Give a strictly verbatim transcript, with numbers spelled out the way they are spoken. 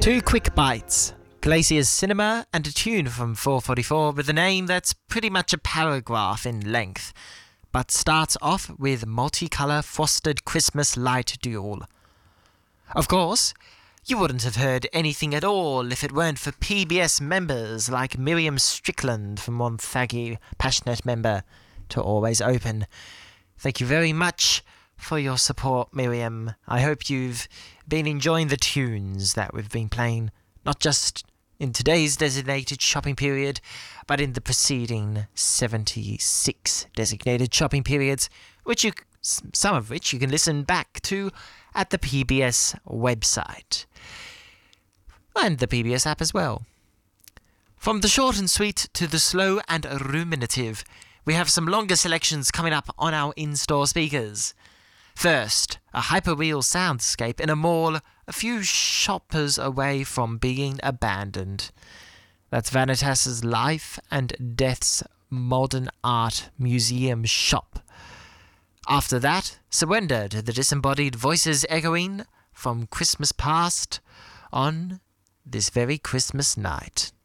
Two quick bites. Glacier's Cinema and a tune from four forty-four with a name that's pretty much a paragraph in length, but starts off with multicolour frosted Christmas light duel. Of course, you wouldn't have heard anything at all if it weren't for P B S members like Miriam Strickland from Monthaggy, passionate member to Always Open. Thank you very much for your support, Miriam. I hope you've been enjoying the tunes that we've been playing, not just in today's designated shopping period, but in the preceding seventy-six designated shopping periods, which you, some of which you can listen back to at the P B S website and the P B S app as well. From the short and sweet to the slow and ruminative, we have some longer selections coming up on our in-store speakers. First, a hyperreal soundscape in a mall a few shoppers away from being abandoned. That's Vanitas's Life and Death's Modern Art Museum Shop. After that, surrender to the disembodied voices echoing from Christmas past on this very Christmas night.